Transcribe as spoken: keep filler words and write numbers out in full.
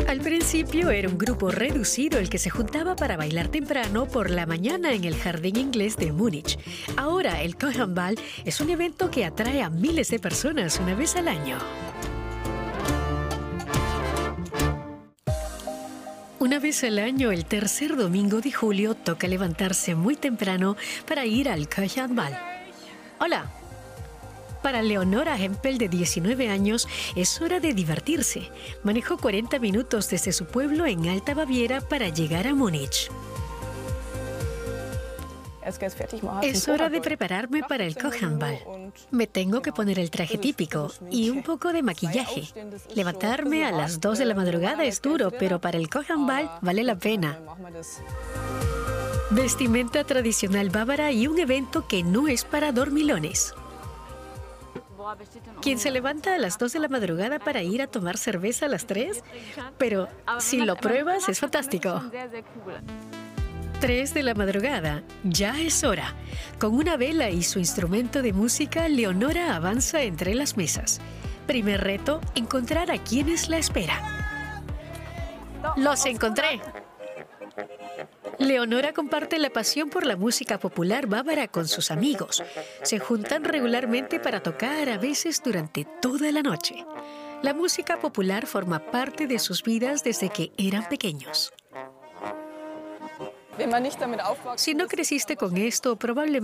Al principio era un grupo reducido el que se juntaba para bailar temprano por la mañana en el Jardín Inglés de Múnich. Ahora el Kuchenball es un evento que atrae a miles de personas una vez al año. Una vez al año, el tercer domingo de julio, toca levantarse muy temprano para ir al Kuchenball. Hola. Para Leonora Hempel, de diecinueve años, es hora de divertirse. Manejó cuarenta minutos desde su pueblo en Alta Baviera para llegar a Múnich. Es hora de prepararme para el Kuchenball. Me tengo que poner el traje típico y un poco de maquillaje. Levantarme a las dos de la madrugada es duro, pero para el Kuchenball vale la pena. Vestimenta tradicional bávara y un evento que no es para dormilones. ¿Quién se levanta a las dos de la madrugada para ir a tomar cerveza a las tres? Pero si lo pruebas, es fantástico. tres de la madrugada, ya es hora. Con una vela y su instrumento de música, Leonora avanza entre las mesas. Primer reto, encontrar a quienes la esperan. ¡Los encontré! Leonora comparte la pasión por la música popular bávara con sus amigos. Se juntan regularmente para tocar, a veces durante toda la noche. La música popular forma parte de sus vidas desde que eran pequeños. Si no creciste con esto, probablemente